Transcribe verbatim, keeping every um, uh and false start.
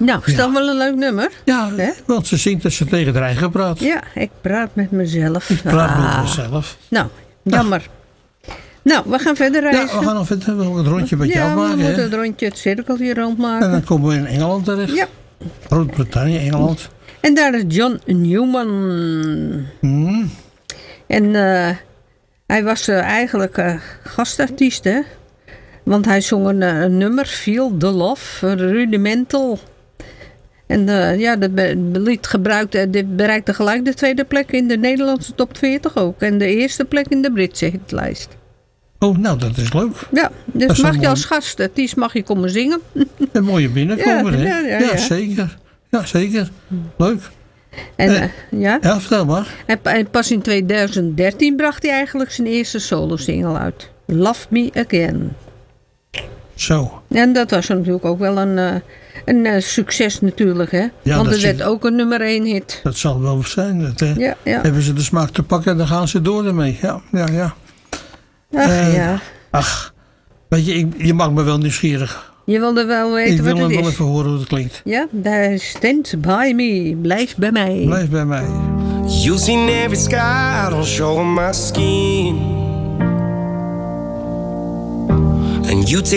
Nou, is dat Ja. wel een leuk nummer? Ja, Hè? want ze zingt dat ze tegen de eigen praat. Ja, ik praat met mezelf. Ik praat Ah. met mezelf. Nou, jammer. Nou, we gaan verder Ja, reizen. we gaan nog verder nog het rondje met je Ja, afmaken. we hè? moeten het rondje, het cirkeltje rondmaken. En dan komen we in Engeland terecht. Ja. Groot-Brittannië, Engeland. En daar is John Newman. Hmm. En eh, hij was uh, eigenlijk uh, gastartiest, hè. Want hij zong een, uh, een nummer, Feel the Love, Rudimental. En uh, ja, dat be- lied gebruikte, dit bereikte gelijk de tweede plek in de Nederlandse top veertig ook. En de eerste plek in de Britse hitlijst. Oh, nou, dat is leuk. Ja, dus Dat is mag wel je als gastartiest mag je komen zingen. Een mooie binnenkomer, Ja, hè? ja, ja, ja. zeker. Ja, zeker. Leuk. En Eh. uh, ja, Ja, vertel maar. en, en pas in twintig dertien bracht hij eigenlijk zijn eerste solo-single uit. Love Me Again. Zo. En dat was natuurlijk ook wel een, uh, een uh, succes natuurlijk, hè. Ja, Want dat het werd zit- ook een nummer één hit. Dat zal wel zijn. Dat, eh, Ja, ja. Hebben ze de smaak te pakken, dan gaan ze door ermee. Ja, ja, ja. Ach Eh, ja, Ach, weet je, ik, je maakt me wel nieuwsgierig. je wilde wel weten Ik wil wat hem het wel is. even horen hoe het klinkt. Ja, daar stand by me, blijf bij mij. Blijf bij mij. You've seen every scar on show my skin, and you take